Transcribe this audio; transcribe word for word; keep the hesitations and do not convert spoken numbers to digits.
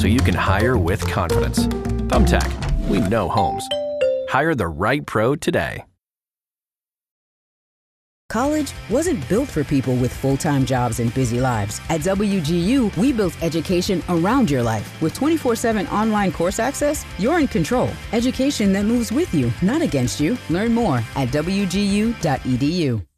so you can hire with confidence. Thumbtack, we know homes. Hire the right pro today. College wasn't built for people with full-time jobs and busy lives. At W G U, we built education around your life. With twenty-four seven online course access, you're in control. Education that moves with you, not against you. Learn more at W G U dot E D U.